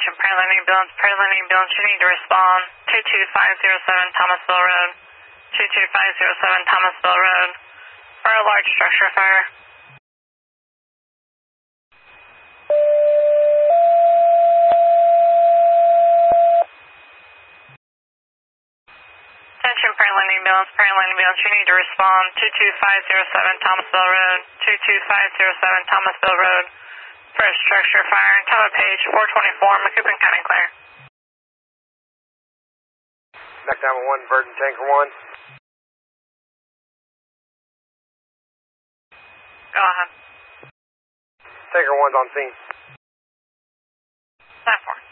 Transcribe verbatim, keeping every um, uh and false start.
Attention, Paralanding Ambulance, Paralanding Ambulance, you need to respond. two two five zero seven Thomasville Road. two two five zero seven Thomasville Road. For a large structure fire. Attention, Paralanding Ambulance, Paralanding Ambulance, you need to respond. two two five zero seven Thomasville Road. two two five zero seven Thomasville Road. For a structure fire. Tower page four twenty-four, Macoupin County clear. Back down one, Virgin Tanker one. Go ahead. Tanker one's on scene. nine four.